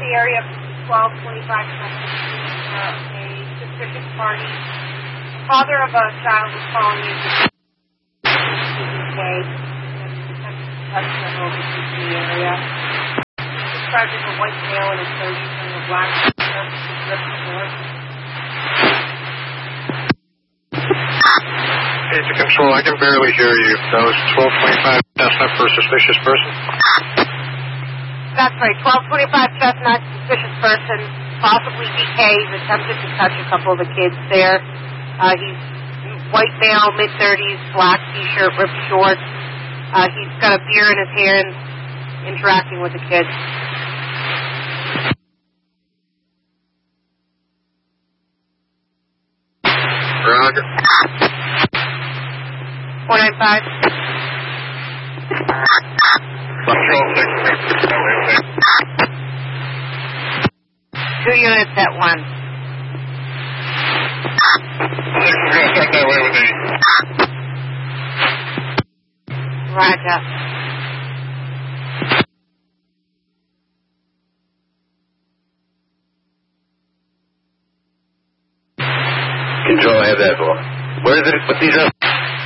the area 1225 a suspicious party. The father of a child was calling you today. In the area. Described as a white male in his 30s wearing a black shirt with ripped shorts. Hey, to control, I can barely hear you. That was 1225 Chestnut for a suspicious person? That's right, 1225 Chestnut, suspicious person, possibly DK. He's attempted to touch a couple of the kids there. He's white male, mid-30s, black t-shirt, ripped shorts. He's got a beer in his hand, interacting with the kids. Roger. 495. Control 6. 2 units at 1. 6 is going to start that way with 8. Roger. Control, I have that for. Where is it? What's these up?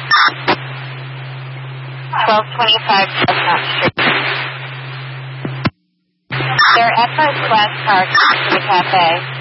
1225 Chestnut Street. They're at the Glass Park to the cafe.